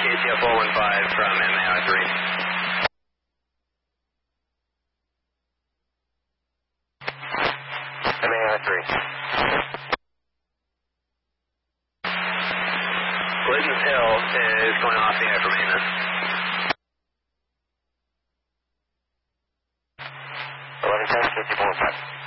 KTF 415 from MAR 3. MAR 3. Glidden's Hill is going off the air for maintenance. 1110, KTF 415.